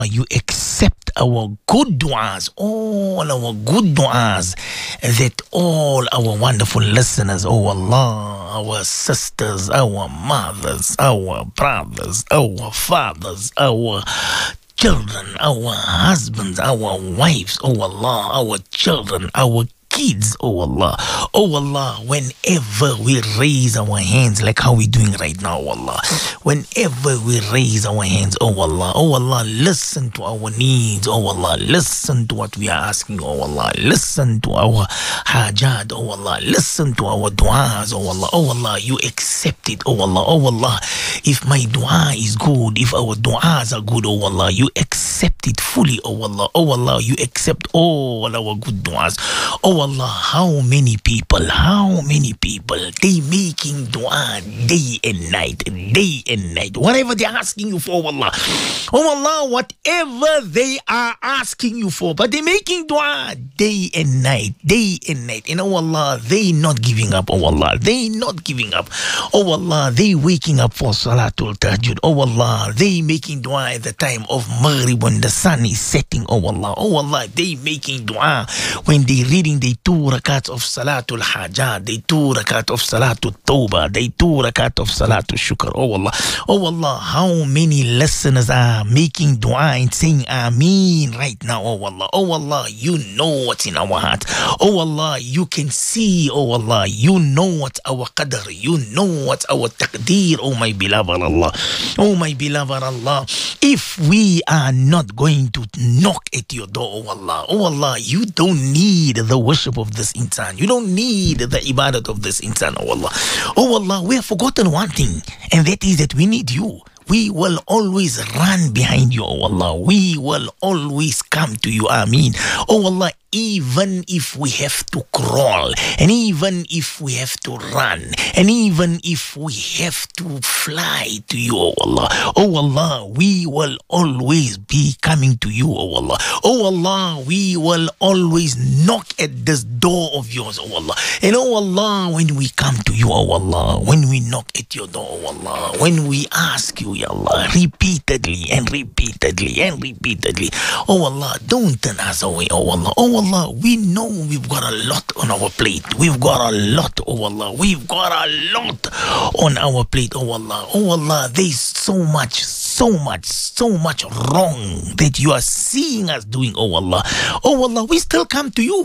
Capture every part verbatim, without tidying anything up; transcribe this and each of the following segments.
you accept our good du'as, all our good du'as, that all our wonderful listeners, oh Allah, our sisters, our mothers, our brothers, our fathers, our children, our husbands, our wives, oh Allah, our children, our kids, oh Allah. Oh Allah, whenever we raise our hands like how we're doing right now, oh Allah. Whenever we raise our hands, oh Allah, oh Allah, listen to our needs, oh Allah. Listen to what we are asking, oh Allah. Listen to our hajat, oh Allah. Listen to our du'as, oh Allah. Oh Allah, you accept it, oh Allah. Oh Allah, if my du'a is good, if our du'as are good, oh Allah, you accept it fully, oh Allah. Oh Allah, you accept all our good du'as. Oh Allah, how many people, how many people, they making dua day and night, day and night, whatever they're asking you for, Allah. Oh Allah, whatever they are asking you for, but they're making dua day and night, day and night. And oh Allah, they not giving up, oh Allah, they not giving up. Oh Allah, they waking up for Salatul Tahajjud. Oh Allah, they making dua at the time of Maghrib when the sun is setting, oh Allah. Oh Allah, they making dua when they reading the two rakats of Salatul Hajat, they two rakat of Salatul Tawbah, they two rakat of Salatul Shukr. Oh Allah, oh Allah, how many listeners are making dua and saying Ameen right now, oh Allah. Oh Allah, you know what's in our heart. Oh Allah, you can see, oh Allah, you know what's our qadr, you know what's our taqdeer, oh my beloved Allah. Oh my beloved Allah, if we are not going to knock at your door, oh Allah, oh Allah, you don't need the worship of this insan. You don't need the ibadat of this insan, oh Allah. Oh Allah, we have forgotten one thing, and that is that we need you. We will always run behind you, oh Allah. We will always come to you, Ameen. Oh Allah, even if we have to crawl, and even if we have to run, and even if we have to fly to you, oh Allah. Oh Allah, we will always be coming to you, oh Allah. Oh Allah, we will always knock at this door of yours, oh Allah. And oh Allah, when we come to you, oh Allah, when we knock at your door, oh Allah, when we ask you, Ya Allah, repeatedly and repeatedly and repeatedly, oh Allah, don't turn us away, oh Allah. Oh Allah, we know we've got a lot on our plate. We've got a lot, oh Allah. We've got a lot on our plate, oh Allah. Oh Allah, there's so much, so much, so much wrong that you are seeing us doing, oh Allah. Oh Allah, we still come to you.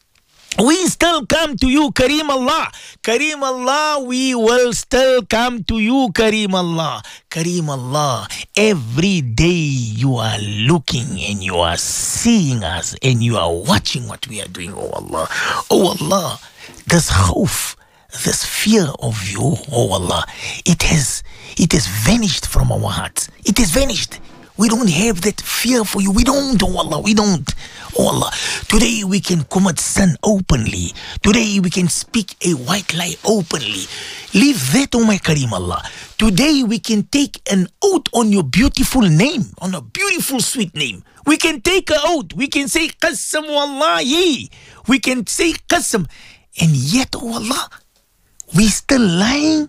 We still come to you, Kareem Allah. Kareem Allah, we will still come to you, Kareem Allah. Kareem Allah, every day you are looking and you are seeing us and you are watching what we are doing, oh Allah. Oh Allah, this khawf, this fear of you, oh Allah, it has, it has vanished from our hearts. It has vanished. We don't have that fear for you. We don't, oh Allah, we don't. Oh Allah, today we can commit sin openly. Today we can speak a white lie openly. Leave that, oh my Kareem Allah. Today we can take an oath on your beautiful name, on a beautiful sweet name. We can take an oath. We can say qasam wallahi. We can say qasam. And yet, oh Allah, we still lying.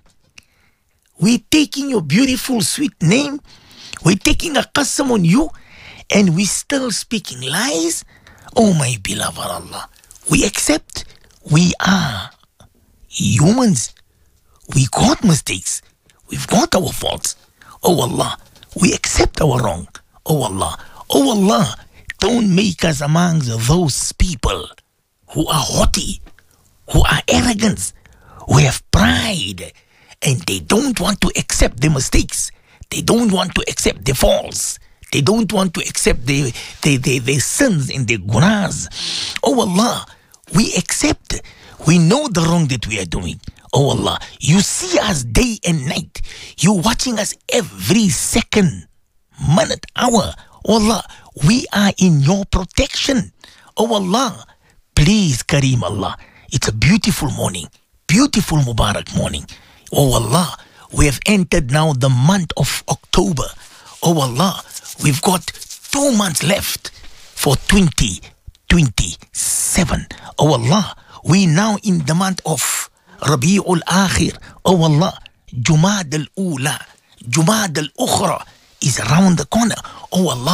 We're taking your beautiful sweet name. We're taking a qasam on you, and we still speaking lies. Oh my beloved Allah, we accept we are humans. We got mistakes. We've got our faults. Oh Allah, we accept our wrong. Oh Allah, oh Allah, don't make us amongst those people who are haughty, who are arrogant, who have pride, and they don't want to accept their mistakes. They don't want to accept their faults. They don't want to accept their, their, their, their sins and their gunas. Oh Allah, we accept. We know the wrong that we are doing. Oh Allah, you see us day and night. You're watching us every second, minute, hour. Oh Allah, we are in your protection. Oh Allah, please Kareem Allah. It's a beautiful morning. Beautiful Mubarak morning. Oh Allah, we have entered now the month of October. Oh Allah, we've got two months left for twenty twenty-seven. Oh Allah, we now in the month of Rabi'ul Akhir. Oh Allah, Jumad al-Ula, Jumad al-Ukhra is around the corner. Oh Allah,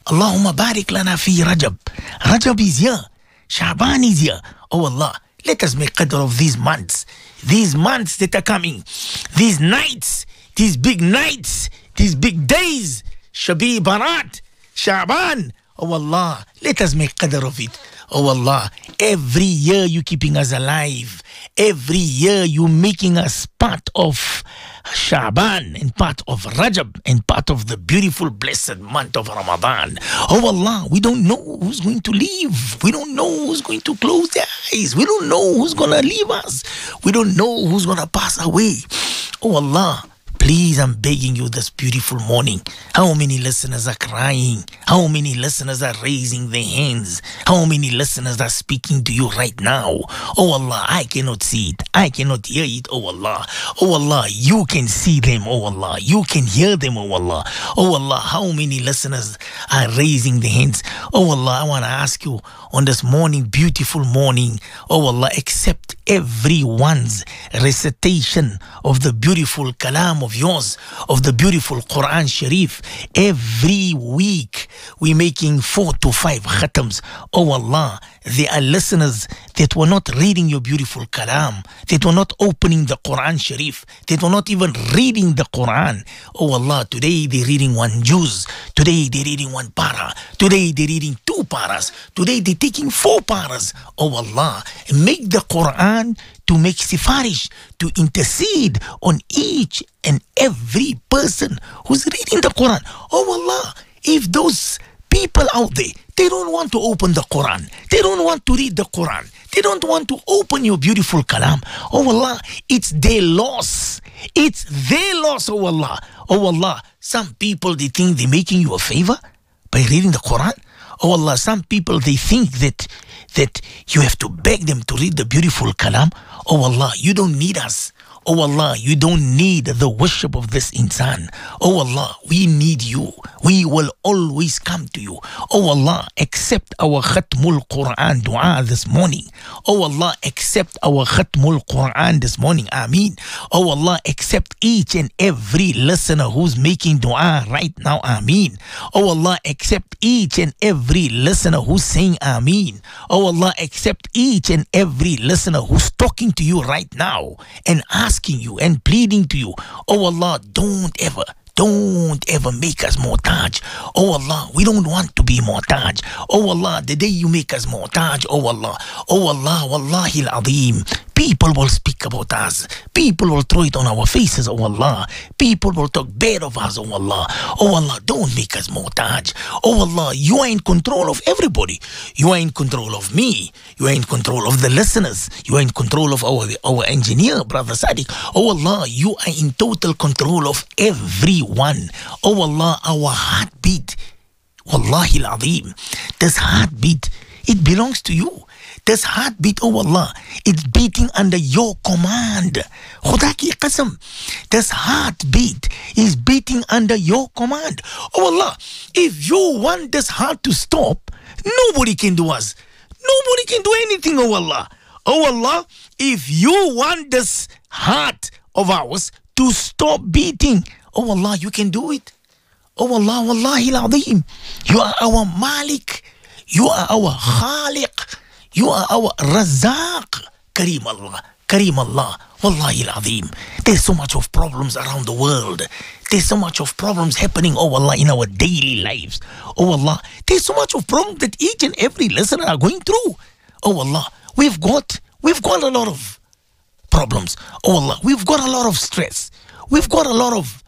Allahumma barik lana fi Rajab. Rajab is here. Sha'ban is here. Oh Allah, let us make qadr of these months. These months that are coming. These nights. These big nights. These big days. Shabi Barat. Sha'ban. Oh Allah, let us make qadr of it. Oh Allah, every year you keeping us alive. Every year you making us part of Sha'ban and part of Rajab and part of the beautiful blessed month of Ramadan. Oh Allah, we don't know who's going to leave. We don't know who's going to close their eyes. We don't know who's going to leave us. We don't know who's going to pass away. Oh Allah, please, I'm begging you this beautiful morning. How many listeners are crying? How many listeners are raising their hands? How many listeners are speaking to you right now? Oh Allah, I cannot see it. I cannot hear it, oh Allah. Oh Allah, you can see them, oh Allah. You can hear them, oh Allah. Oh Allah, how many listeners are raising their hands? Oh Allah, I want to ask you on this morning, beautiful morning, oh Allah, accept everyone's recitation of the beautiful kalam of yours, of the beautiful Quran Sharif. Every week we're making four to five khatams. Oh Allah, there are listeners that were not reading your beautiful kalam, that were not opening the Quran Sharif, that were not even reading the Quran. Oh Allah, today they're reading one juz, today they're reading one para, today they're reading two paras, today they're taking four paras. Oh Allah, make the Quran to make sifarish, to intercede on each and every person who's reading the Quran. Oh Allah, if those people out there, they don't want to open the Quran, they don't want to read the Quran, they don't want to open your beautiful kalam, oh Allah, it's their loss. It's their loss, oh Allah. Oh Allah, some people, they think they're making you a favor by reading the Quran. Oh Allah, some people, they think that that you have to beg them to read the beautiful kalam. Oh Allah, you don't need us. Oh Allah, you don't need the worship of this insan. Oh Allah, we need you. We will always come to you. Oh Allah, accept our Khatmul Quran dua this morning. Oh Allah, accept our Khatmul Quran this morning. Ameen. Oh Allah, accept each and every listener who's making dua right now. Ameen. Oh Allah, accept each and every listener who's saying Ameen. Oh Allah, accept each and every listener who's talking to you right now and asking you and pleading to you. Oh Allah, don't ever Don't ever make us muhtaj. Oh Allah, we don't want to be muhtaj. Oh Allah, the day you make us muhtaj, oh Allah, oh Allah, wallahi al-azim, people will speak about us. People will throw it on our faces, oh Allah. People will talk bad of us, oh Allah. Oh Allah, don't make us muhtaj. Oh Allah, you are in control of everybody. You are in control of me. You are in control of the listeners. You are in control of our, our engineer, Brother Sadiq. Oh Allah, you are in total control of everyone. Oh Allah, our heartbeat, wallahi al-azim, this heartbeat, it belongs to you. This heartbeat, oh Allah, it's beating under your command. Khuda ki qasam, this heartbeat is beating under your command. Oh Allah, if you want this heart to stop, nobody can do us. Nobody can do anything, oh Allah. Oh Allah, if you want this heart of ours to stop beating, oh Allah, you can do it. Oh Allah, wallahi al-azim, you are our Malik, you are our Khaliq, you are our Razaq. Kareem Allah, Kareem Allah, wallahi al-azim. There's so much of problems around the world. There's so much of problems happening, oh Allah, in our daily lives. Oh Allah, there's so much of problems that each and every listener are going through. Oh Allah, we've got, we've got a lot of problems. Oh Allah, we've got a lot of stress. We've got a lot of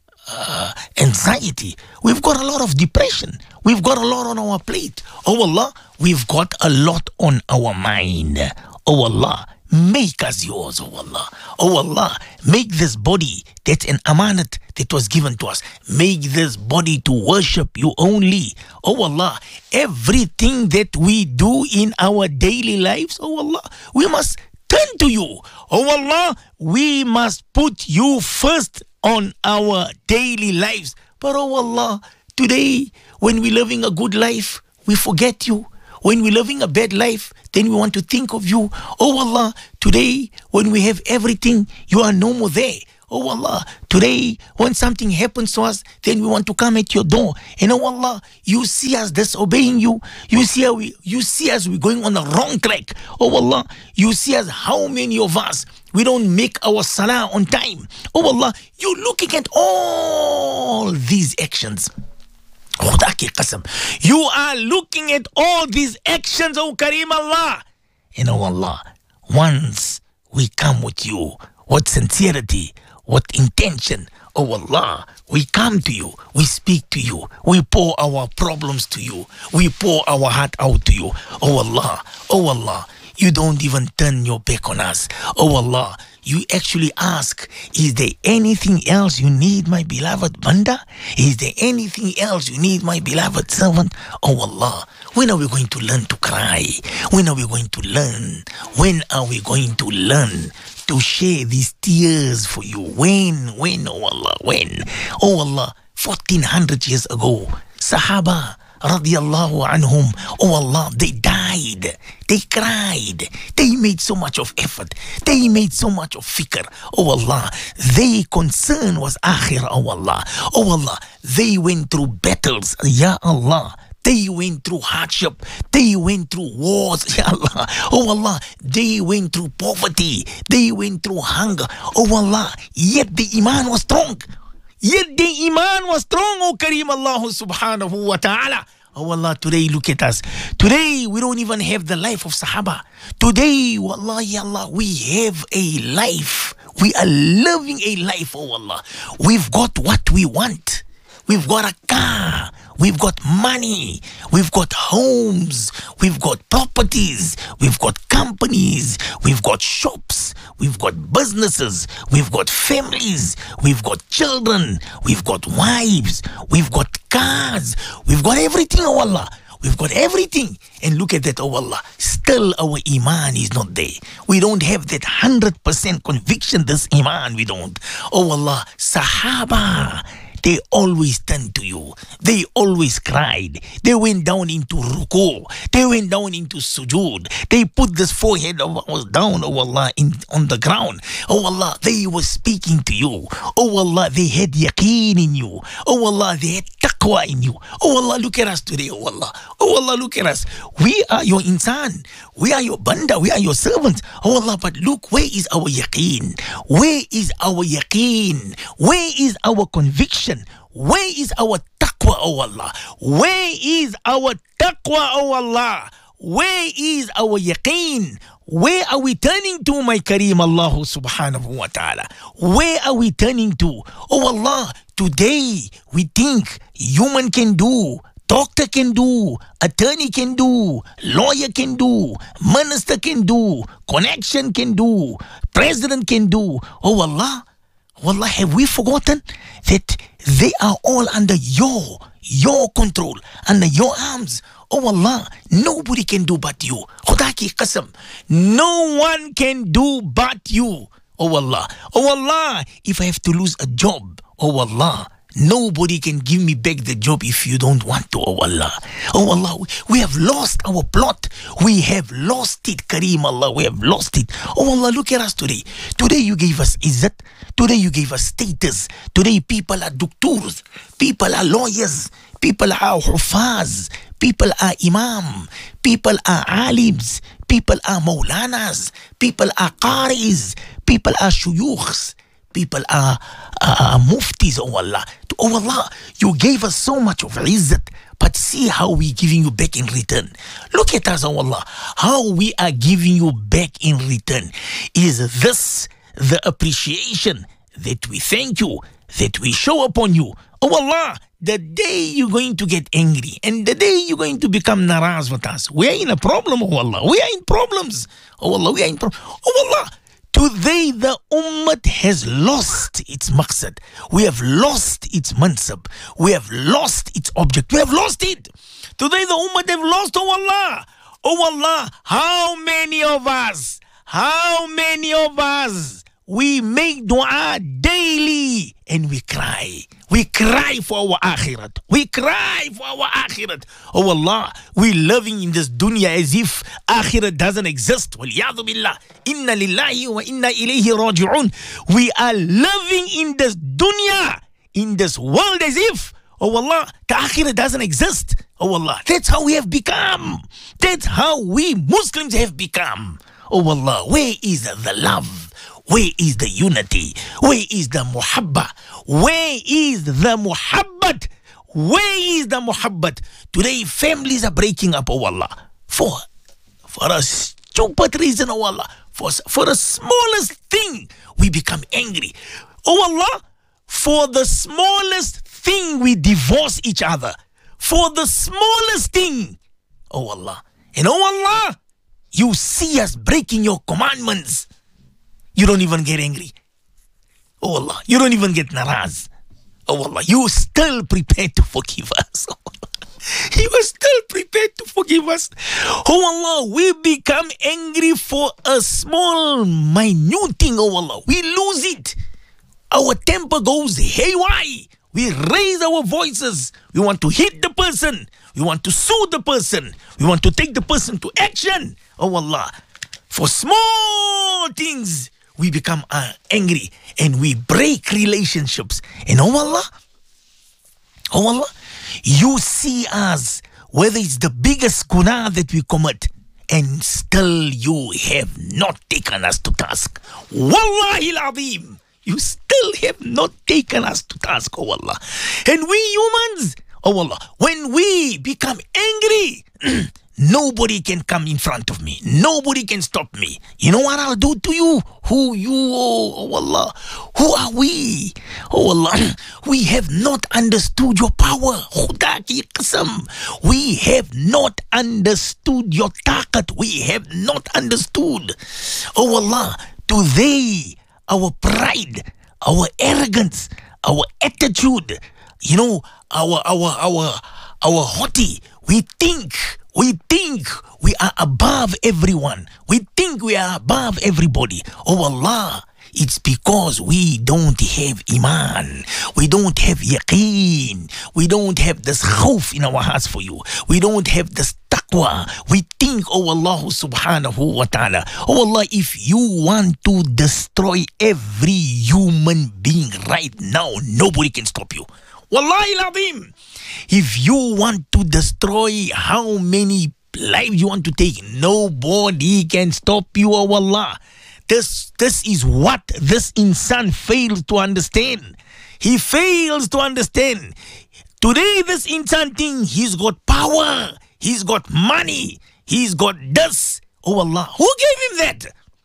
Uh, anxiety. We've got a lot of depression. We've got a lot on our plate. Oh Allah, we've got a lot on our mind. Oh Allah, make us yours, oh Allah. Oh Allah, make this body that's an amanat that was given to us. Make this body to worship you only. Oh Allah, everything that we do in our daily lives, oh Allah, we must turn to you. Oh Allah, we must put you first on our daily lives. But oh Allah, today when we're living a good life, we forget you. When we're living a bad life, then we want to think of you. Oh Allah, today when we have everything, you are no more there. Oh Allah, today when something happens to us, then we want to come at your door. And oh Allah, you see us disobeying you. You see how we, you see us we going on the wrong track. Oh Allah, you see us how many of us we don't make our salah on time. Oh Allah, you're looking at all these actions. Khuda ki qasam. You are looking at all these actions, oh Kareem Allah. And oh Allah, once we come with you, what sincerity, what intention, oh Allah, we come to you, we speak to you, we pour our problems to you, we pour our heart out to you. Oh Allah, oh Allah, you don't even turn your back on us. Oh Allah, you actually ask, is there anything else you need, my beloved Banda? Is there anything else you need, my beloved servant? Oh Allah, when are we going to learn to cry? When are we going to learn? When are we going to learn to share these tears for you? When, when, oh Allah, when? Oh Allah, fourteen hundred years ago, Sahaba, radiyallahu anhum, oh Allah, they died, they cried, they made so much of effort, they made so much of fikr, oh Allah, their concern was akhir, oh Allah, oh Allah, they went through battles, ya Allah, they went through hardship, they went through wars, ya Allah, oh Allah, they went through poverty, they went through hunger, oh Allah, yet the iman was strong. Yet the iman was strong, oh Kareem Allah subhanahu wa ta'ala. Oh Allah, today look at us. Today we don't even have the life of Sahaba. Today, wallahi Allah, we have a life. We are living a life, oh Allah. We've got what we want. We've got a car. We've got money. We've got homes. We've got properties. We've got companies. We've got shops. We've got businesses. We've got families. We've got children. We've got wives. We've got cars. We've got everything, oh Allah. We've got everything. And look at that, oh Allah. Still our iman is not there. We don't have that one hundred percent conviction, this iman, we don't. Oh Allah, Sahaba, they always turned to you. They always cried. They went down into ruku. They went down into sujood. They put this forehead of ours down, oh Allah, in, on the ground. Oh Allah, they were speaking to you. Oh Allah, they had yaqeen in you. Oh Allah, they had taqwa in you. Oh Allah, look at us today, oh Allah. Oh Allah, look at us. We are your insan. We are your banda. We are your servants. Oh Allah, but look, where is our yaqeen? Where is our yaqeen? Where is our conviction? Where is our taqwa, oh Allah? Where is our taqwa, oh Allah? Where is our yaqeen? Where are we turning to, my Kareem Allah subhanahu wa ta'ala? Where are we turning to? Oh Allah, today we think human can do, doctor can do, attorney can do, lawyer can do, minister can do, connection can do, president can do. Oh Allah, Wallah, have we forgotten that they are all under your, your control, under your arms? Oh Allah, nobody can do but you. Khuda ki qasam, no one can do but you. Oh Allah, oh Allah, if I have to lose a job, oh Allah, nobody can give me back the job if you don't want to, oh Allah. Oh Allah, we have lost our plot. We have lost it, Kareem Allah. We have lost it. Oh Allah, look at us today. Today you gave us izzat. Today you gave us status. Today people are doctors. People are lawyers. People are hufaz. People are imam. People are alims. People are maulanas. People are qaris. People are shuyukhs. People are uh, muftis, oh Allah. Oh Allah, you gave us so much of izzat, but see how we're giving you back in return. Look at us, oh Allah, how we are giving you back in return. Is this the appreciation that we thank you, that we show upon you? Oh Allah, the day you're going to get angry and the day you're going to become naraz with us, we are in a problem, oh Allah. We are in problems. Oh Allah, we are in problems. Oh Allah, today the ummah has lost its maqsad. We have lost its mansab. We have lost its object. We have lost it. Today the ummah have lost, oh Allah. Oh Allah, how many of us, how many of us, we make dua daily and we cry. We cry for our akhirat. We cry for our akhirat. Oh Allah, we living in this dunya as if akhirat doesn't exist. Waliyadu billah. Inna lillahi wa inna ilayhi raji'un. We are living in this dunya, in this world as if, oh Allah, the akhirat doesn't exist. Oh Allah, that's how we have become. That's how we Muslims have become. Oh Allah, where is the love? Where is the unity? Where is the muhabba? Where is the muhabbat? Where is the muhabbat? Today families are breaking up, oh Allah, for, for a stupid reason, oh Allah. For, for the smallest thing, we become angry. Oh Allah, for the smallest thing, we divorce each other. For the smallest thing, oh Allah. And oh Allah, you see us breaking your commandments. You don't even get angry. Oh Allah, you don't even get naraz. Oh Allah, you still prepared to forgive us. You are still prepared to forgive us. Oh Allah, we become angry for a small, minute thing. Oh Allah, we lose it. Our temper goes haywire. We raise our voices. We want to hit the person. We want to sue the person. We want to take the person to action. Oh Allah, for small things, we become uh, angry and we break relationships. And oh Allah, oh Allah, you see us, whether it's the biggest guna that we commit, and still you have not taken us to task. Wallahi al-azim, you still have not taken us to task, oh Allah. And we humans, oh Allah, when we become angry, nobody can come in front of me. Nobody can stop me. You know what I'll do to you? Who you, oh, oh Allah? Who are we? Oh Allah, we have not understood your power. We have not understood your taqat. We have not understood. Oh Allah, today, our pride, our arrogance, our attitude, you know, our, our, our, our haughty, we think, We think we are above everyone. We think we are above everybody. Oh Allah, it's because we don't have iman. We don't have yaqeen. We don't have this khawf in our hearts for you. We don't have this taqwa. We think, oh Allah subhanahu wa ta'ala, oh Allah, if you want to destroy every human being right now, nobody can stop you. Wallahi al-azim. If you want to destroy how many lives you want to take, nobody can stop you, oh Allah. This, this is what this insan fails to understand. He fails to understand. Today, this insan thing, he's got power, he's got money, he's got this. Oh Allah, who gave him that?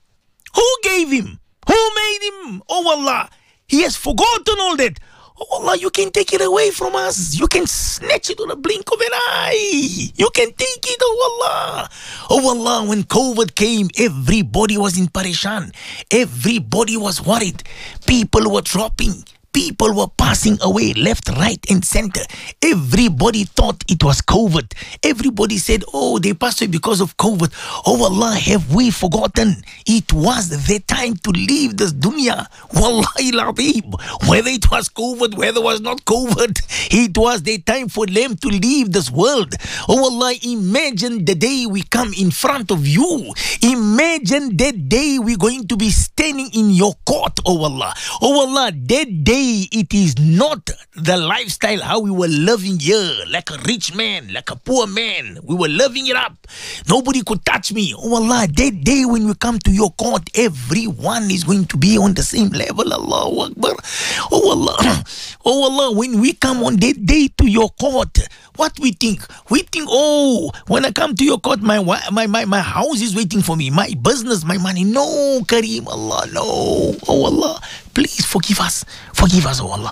Who gave him? Who made him? Oh Allah, he has forgotten all that. Oh Allah, you can take it away from us. You can snatch it on a blink of an eye. You can take it, oh Allah. Oh Allah, when COVID came, everybody was in parishan. Everybody was worried. People were dropping. People were passing away left, right, and center. Everybody thought it was COVID. Everybody said, oh, they passed away because of COVID. Oh Allah, have we forgotten? It was the time to leave this dunya. Wallahi al-azim. Whether it was COVID, whether it was not COVID, it was the time for them to leave this world. Oh Allah, imagine the day we come in front of you. Imagine that day we're going to be standing in your court, oh Allah. Oh Allah, that day it is not the lifestyle how we were living here, like a rich man, like a poor man. We were living it up. Nobody could touch me. Oh Allah, that day when we come to your court, everyone is going to be on the same level. Allahu Akbar. Oh Allah, oh Allah, when we come on that day to your court, what we think? We think, oh, when I come to your court, my my my, my house is waiting for me, my business, my money. No, Kareem, Allah, no. Oh Allah, please forgive us. Forgive us, oh Allah.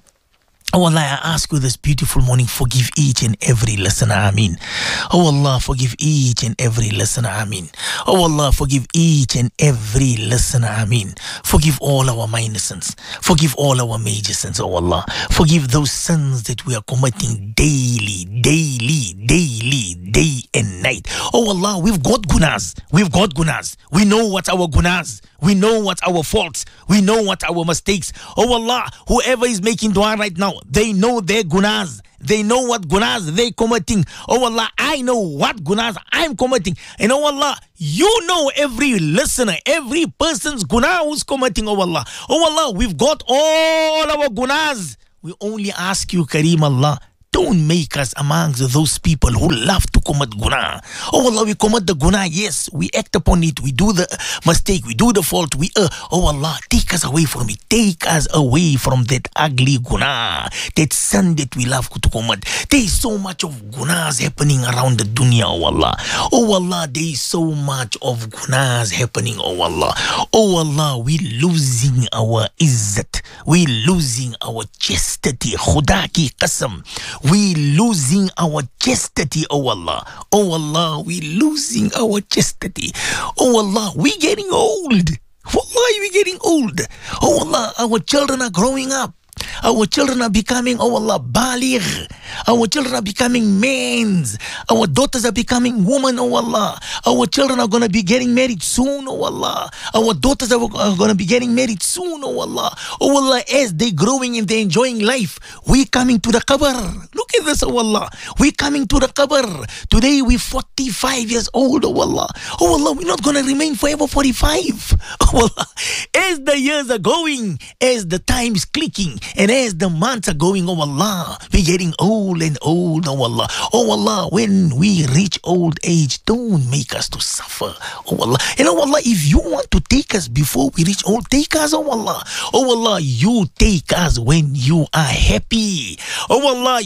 Oh Allah, I ask you this beautiful morning, forgive each and every listener, Ameen. Oh Allah, forgive each and every listener, Ameen. Oh Allah, forgive each and every listener, Ameen. Forgive all our minor sins. Forgive all our major sins, oh Allah. Forgive those sins that we are committing daily, daily, daily, day and night. Oh Allah, we've got good gunas. We've got gunas. We know what our gunas. We know what our faults. We know what our mistakes. Oh Allah, whoever is making dua right now, they know their gunas. They know what gunas they committing. Oh Allah, I know what gunas I'm committing. And oh Allah, you know every listener, every person's guna who's committing. Oh Allah, oh Allah, we've got all our gunas. We only ask you, Kareem Allah, don't make us amongst those people who love to commit guna. Oh Allah, we commit the guna, yes, we act upon it, we do the mistake, we do the fault, we uh, oh Allah, take us away from it, take us away from that ugly guna, that sin that we love to commit. There is so much of gunas happening around the dunya, oh Allah. Oh Allah, there is so much of gunas happening, oh Allah. Oh Allah, we losing our izzat, we losing our chastity, khuda ki qasam. We losing our chastity, oh Allah. Oh Allah, we losing our chastity. Oh Allah, we getting old. Wallahi, we getting old. Oh Allah, our children are growing up. Our children are becoming, oh Allah, baligh. Our children are becoming men. Our daughters are becoming women, oh Allah. Our children are going to be getting married soon, oh Allah. Our daughters are, are going to be getting married soon, oh Allah. Oh Allah, as they growing and they enjoying life, we coming to the qabr. Look at this, oh Allah. We coming to the qabr. Today we forty-five years old, oh Allah. Oh Allah, we're not going to remain forever forty-five. Oh Allah, as the years are going, as the time is clicking, and as the months are going, oh Allah, we're getting old and old, oh Allah. Oh Allah, when we reach old age, don't make us to suffer, oh Allah. And oh Allah, if you want to take us before we reach old, take us, oh Allah. Oh Allah, you take us when you are happy. Oh Allah,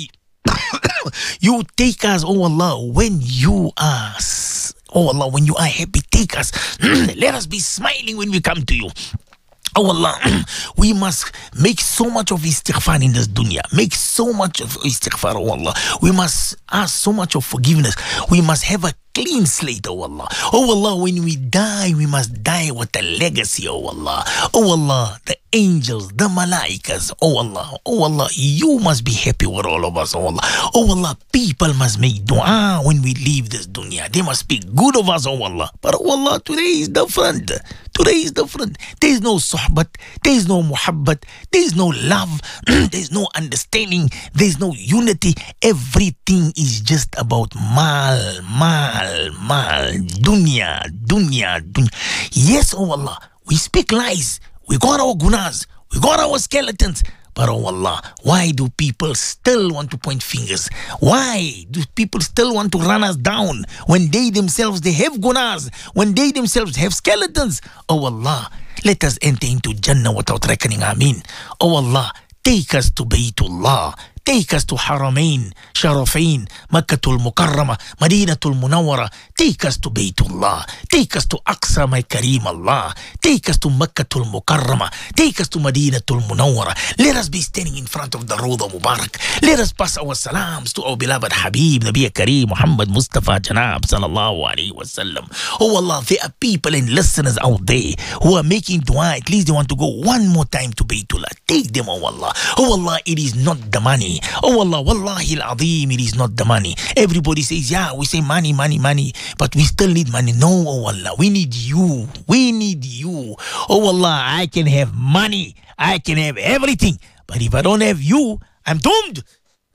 you take us, oh Allah, when you are, oh Allah, when you are happy, take us. Let us be smiling when we come to you. Oh Allah, we must make so much of istighfar in this dunya. Make so much of istighfar, oh Allah. We must ask so much of forgiveness. We must have a clean slate, oh Allah. Oh Allah, when we die, we must die with a legacy, oh Allah. Oh Allah, the angels, the malaikas, oh Allah. Oh Allah, you must be happy with all of us, oh Allah. Oh Allah, people must make dua when we leave this dunya. They must speak good of us, oh Allah. But oh Allah, today is different. Today is different. There is no sohbat, there is no muhabbat, there is no love, there is no understanding, there is no unity. Everything is just about mal, mal, mal, dunya, dunya, dunya. Yes, oh Allah, we speak lies. We got our gunas, we got our skeletons. But oh Allah, why do people still want to point fingers? Why do people still want to run us down when they themselves, they have gunas, when they themselves have skeletons? Oh Allah, let us enter into Jannah without reckoning. Ameen. Oh Allah, take us to Baytullah. Take us to Haramain, Sharafain, Makkatul Mukarrama, Madinatul Munawwara. Take us to Baytullah. Take us to Aqsa, my Kareem Allah. Take us to Makkatul Mukarrama. Take us to Madinatul Munawwara. Let us be standing in front of the Rawda Mubarak. Let us pass our salams to our beloved Habib, Nabi Kareem, Muhammad Mustafa Janab, Sallallahu Alaihi Wasallam. Oh Allah, there are people and listeners out there who are making dua. At least they want to go one more time to Baytullah. Take them, oh Allah. Oh Allah, it is not the money. Oh Allah, Wallahi al-Azim, it is not the money. Everybody says, yeah, we say money, money, money, but we still need money. No, oh Allah, we need you. We need you. Oh Allah, I can have money. I can have everything. But if I don't have you, I'm doomed.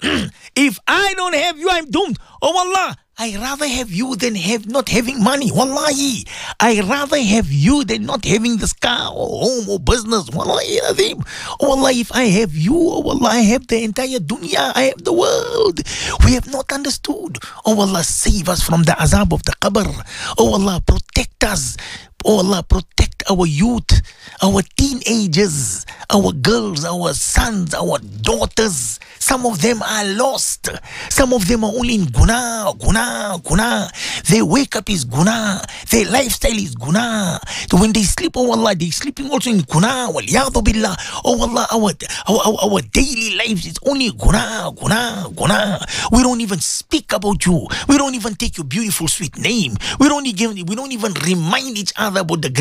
If I don't have you, I'm doomed. Oh Allah, I rather have you than have not having money. Wallahi, I rather have you than not having this car or home or business. Wallahi, Azim. Oh Allah, if I have you, oh Allah, I have the entire dunya. I have the world. We have not understood. Oh Allah, save us from the azab of the qabr. Oh Allah, protect us. Oh Allah, protect our youth, our teenagers, our girls, our sons, our daughters. Some of them are lost. Some of them are only in guna, guna, guna. Their wake up is guna. Their lifestyle is guna. So when they sleep, oh Allah, they're sleeping also in guna. Waliyadu billah. Oh Allah, our, our, our, our daily lives is only guna, guna, guna. We don't even speak about you. We don't even take your beautiful sweet name. We don't even, we don't even remind each other about the greatness of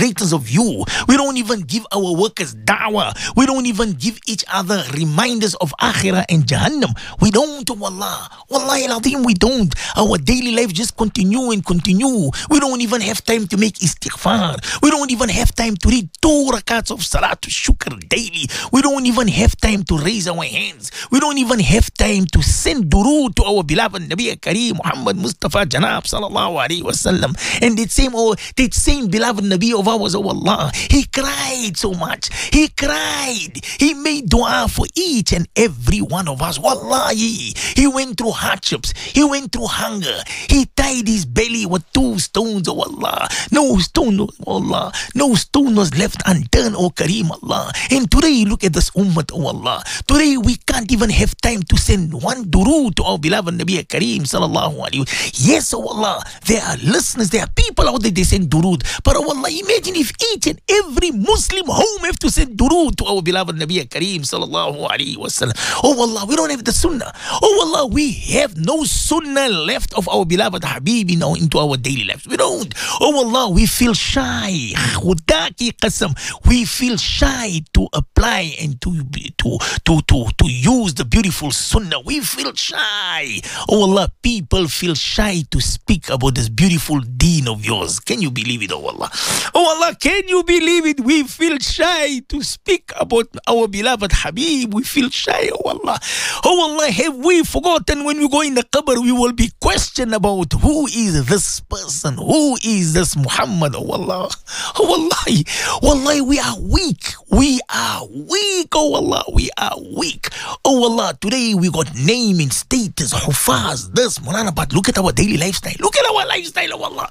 of you. We don't even give our workers da'wah. We don't even give each other reminders of akhirah and jahannam. We don't, wallah. Wallahi al-azim, we don't. Our daily life just continue and continue. We don't even have time to make istighfar. We don't even have time to read two rakats of salatul shukr daily. We don't even have time to raise our hands. We don't even have time to send durood to our beloved Nabi Kareem Muhammad Mustafa Janab sallallahu alaihi wasallam. And that same, oh, that same beloved Nabi of ours, oh Allah, he cried so much. He cried. He made dua for each and every one of us. Wallahi, he went through hardships. He went through hunger. He tied his belly with two stones, oh Allah. No stone, oh Allah. No stone was left unturned, oh Kareem Allah. And today, look at this ummah, oh Allah. Today, we can't even have time to send one durood to our beloved Nabi Kareem sallallahu alaihi wasallam. Yes, oh Allah, there are listeners, there are people out there, they send durood. But oh Allah, imagine if each and every Muslim home have to send durood to our beloved Nabi Kareem sallallahu alaihi wasallam. Oh Allah, we don't have the sunnah. Oh Allah, we have no sunnah left of our beloved Habibi now into our daily lives. We don't. Oh Allah, we feel shy. Khudaki qasam. We feel shy to apply and to to to to to use the beautiful sunnah. We feel shy. Oh Allah, people feel shy to speak about this beautiful deen of yours. Can you believe it, oh Allah? Oh Allah, can you believe it? We feel shy to speak about our beloved Habib. We feel shy, oh Allah. Oh Allah, have we forgotten when we go in the qabr, we will be questioned about who is this person? Who is this Muhammad, oh Allah? Oh Wallahi, Wallahi, we are weak. We are weak, oh Allah. We are weak. Oh Allah, today we got name and status, hufaz, this, Mulana, but look at our daily lifestyle. Look at our lifestyle, oh Allah.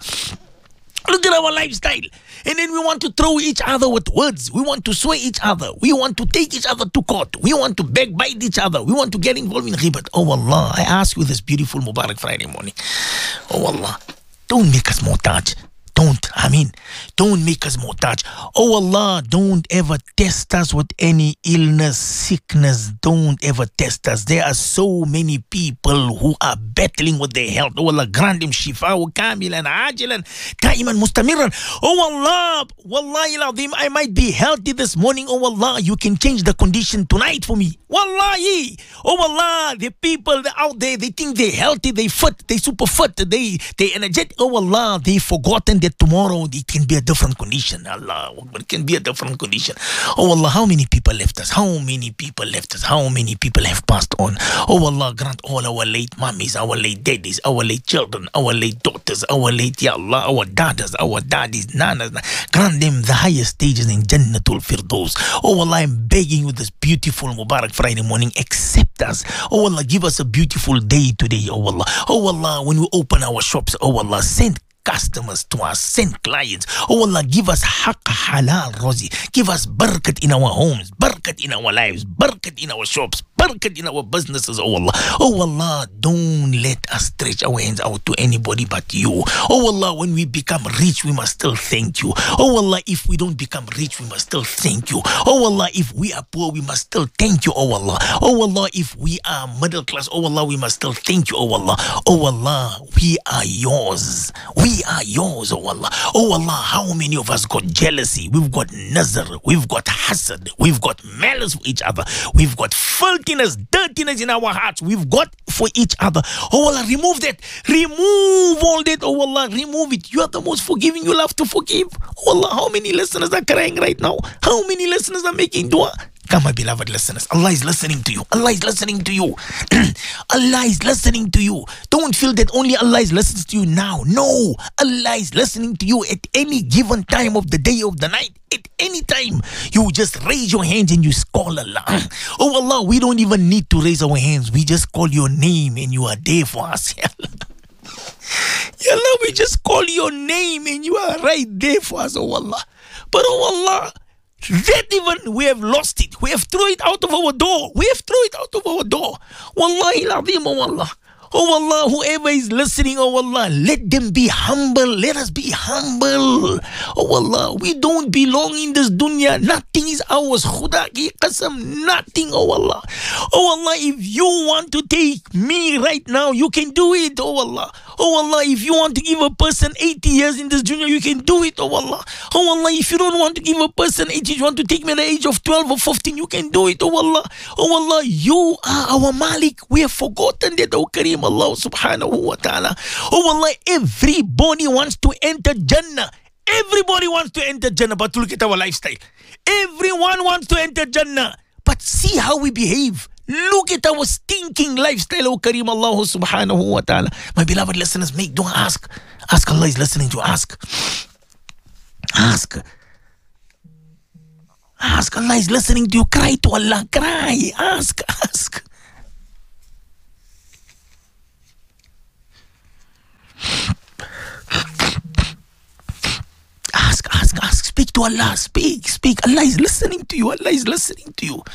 Look at our lifestyle. And then we want to throw each other with words. We want to swear each other. We want to take each other to court. We want to backbite each other. We want to get involved in ghibat. Oh Allah, I ask you this beautiful Mubarak Friday morning. Oh Allah, don't make us muhtaj. Don't, I mean, don't make us muhtaj. Oh Allah, don't ever test us with any illness, sickness. Don't ever test us. There are so many people who are battling with their health. Oh Allah, grant them shifa wa kamilan, ajilan, daiman mustamiran. Oh Allah, wallahi al-azim, I might be healthy this morning. Oh Allah, you can change the condition tonight for me. Wallahi. Oh Allah, the people out there, they think they're healthy, they fit, they super fit, they, they energetic. Oh Allah, they forgotten that tomorrow it can be a different condition. Allah, it can be a different condition. Oh Allah, how many people left us? How many people left us? How many people have passed on? Oh Allah, grant all our late mummies, our late daddies, our late children, our late daughters, our late, Ya Allah, our daughters, our daddies, nanas, grant them the highest stages in Jannatul Firdaus. Oh Allah, I'm begging you this beautiful Mubarak Friday morning, accept us. Oh Allah, give us a beautiful day today, oh Allah. Oh Allah, when we open our shops, oh Allah, send customers to us, send clients. Oh Allah, give us haqq halal rozi. Give us barakat in our homes, barakat in our lives, barakat in our shops, barakat in our businesses, oh Allah. Oh Allah, don't let us stretch our hands out to anybody but you. Oh Allah, when we become rich, we must still thank you. Oh Allah, if we don't become rich, we must still thank you. Oh Allah, if we are poor, we must still thank you, oh Allah. Oh Allah, if we are middle class, oh Allah, we must still thank you, oh Allah. Oh Allah, we are yours. We are yours, oh Allah. Oh Allah, how many of us got jealousy? We've got nazar, we've got hasad, we've got malice for each other, we've got filthiness, dirtiness in our hearts, we've got for each other. Oh Allah, remove that, remove all that, oh Allah, remove it. You are the most forgiving, you love to forgive. Oh Allah, how many listeners are crying right now? How many listeners are making dua? Come, my beloved listeners, Allah is listening to you. Allah is listening to you. Allah is listening to you. Don't feel that only Allah is listening to you now. No, Allah is listening to you at any given time of the day, of the night. At any time, you just raise your hands and you call Allah. Oh Allah, we don't even need to raise our hands. We just call your name and you are there for us. Ya Allah, we just call your name and you are right there for us, oh Allah. But oh Allah, that even we have lost it. We have thrown it out of our door. We have thrown it out of our door. Wallahi al-azim, oh Allah. Oh Allah, whoever is listening, oh Allah, let them be humble. Let us be humble. Oh Allah, we don't belong in this dunya. Nothing is ours. Khuda ki qasam, nothing, oh Allah. Oh Allah, if you want to take me right now, you can do it, oh Allah. Oh Allah, if you want to give a person eighty years in this dunya, you can do it, oh Allah. Oh Allah, if you don't want to give a person eighty, you want to take me at the age of twelve or fifteen, you can do it, oh Allah. Oh Allah, you are our Malik. We have forgotten that, oh Kareem Allah subhanahu wa ta'ala. Oh Allah, everybody wants to enter Jannah. Everybody wants to enter Jannah, but look at our lifestyle. Everyone wants to enter Jannah, but see how we behave. Look at our stinking lifestyle, oh Kareem Allah subhanahu wa ta'ala. My beloved listeners, make dua, ask. Ask, Allah is listening to ask. Ask. Ask, Allah is listening to you. Cry to Allah, cry. Ask, ask. Ask, ask, ask. Speak to Allah. Speak, speak. Allah is listening to you. Allah is listening to you.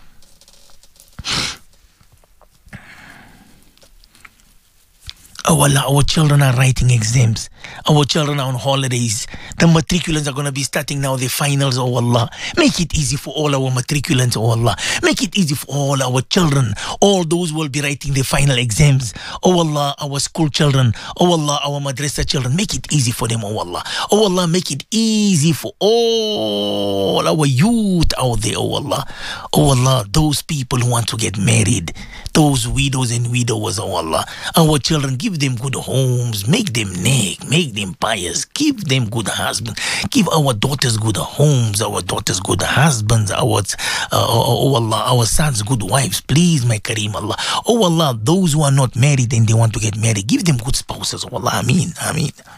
Oh Allah, our children are writing exams. Our children are on holidays. The matriculants are going to be starting now their finals, oh Allah. Make it easy for all our matriculants, oh Allah. Make it easy for all our children. All those who will be writing their final exams. Oh Allah, our school children. Oh Allah, our madrasa children. Make it easy for them, oh Allah. Oh Allah, make it easy for all our youth out there, oh Allah. Oh Allah, those people who want to get married. Those widows and widowers, oh Allah. Our children, give them good homes. Make them neck. Make them pious. Give them good husbands. Give our daughters good homes. Our daughters good husbands. Our, uh, oh Allah, our sons good wives. Please, my Kareem Allah. Oh Allah, those who are not married and they want to get married, give them good spouses. Oh Allah, Ameen, Ameen.